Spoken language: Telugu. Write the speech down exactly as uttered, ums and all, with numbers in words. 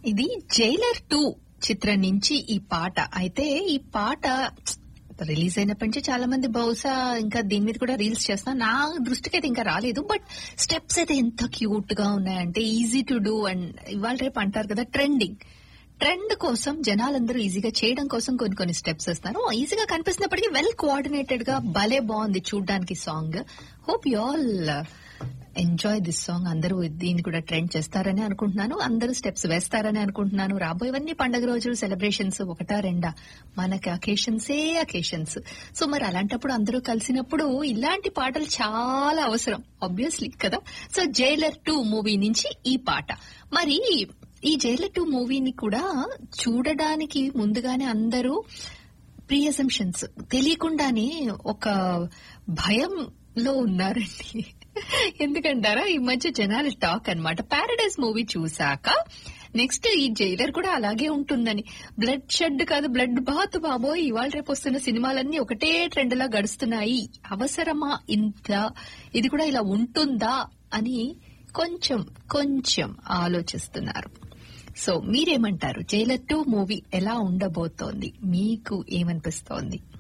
ఇది జైలర్ టూ చిత్రం నుంచి ఈ పాట. అయితే ఈ పాట రిలీజ్ అయినప్పటి నుంచి చాలా మంది బహుశా ఇంకా దీని మీద కూడా రీల్స్ చేస్తున్నారు. నా దృష్టికి అయితే ఇంకా రాలేదు. బట్ స్టెప్స్ అయితే ఎంత క్యూట్ గా ఉన్నాయంటే ఈజీ టు డూ. అండ్ ఇవాళ రేపు అంటారు కదా ట్రెండింగ్, ట్రెండ్ కోసం జనాలందరూ ఈజీగా చేయడం కోసం కొన్ని కొన్ని స్టెప్స్ వేస్తారు. ఈజీగా కనిపిస్తున్నప్పటికీ వెల్ కోఆర్డినేటెడ్ గా భలే బాగుంది చూడ్డానికి song. Hope you all enjoy this song. అందరూ దీన్ని కూడా ట్రెండ్ చేస్తారని అనుకుంటున్నాను, అందరూ స్టెప్స్ వేస్తారని అనుకుంటున్నాను. రాబోయేవన్నీ పండుగ రోజులు సెలబ్రేషన్స్ ఒకటా రెండా, మనకి అకేషన్సే అకేషన్స్. సో మరి అలాంటప్పుడు అందరూ కలిసినప్పుడు ఇలాంటి పాటలు చాలా అవసరం ఆబ్వియస్లీ కదా. సో జైలర్ టూ మూవీ నుంచి ఈ పాట. మరి ఈ జైలర్ టూ మూవీని కూడా చూడడానికి ముందుగానే అందరూ ప్రీ అసంప్షన్స్ తెలియకుండానే ఒక భయంలో ఉన్నారండి. ఎందుకంటారా, ఈ మధ్య జనాల టాక్ అన్నమాట. పారడైజ్ మూవీ చూశాక నెక్స్ట్ ఈ జైలర్ కూడా అలాగే ఉంటుందని. బ్లడ్ షెడ్ కాదు, బ్లడ్ బాత్ బాబోయ్. ఇవాళ రేపు వస్తున్న సినిమాలన్నీ ఒకటే ట్రెండ్ లా గడుస్తున్నాయి. అవసరమా ఇంత, ఇది కూడా ఇలా ఉంటుందా అని కొంచెం కొంచెం ఆలోచిస్తున్నారు. సో మీరేమంటారు? జైలర్ టూ మూవీ ఎలా ఉండబోతోంది? మీకు ఏమనిపిస్తోంది?